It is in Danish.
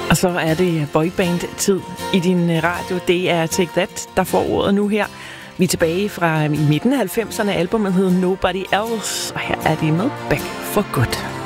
Og så er det boyband-tid i din radio. Det er Take That, der får ordet nu her. Vi er tilbage fra i midten af 90'erne. Albumet hed Nobody Else, og her er de med Back for Good.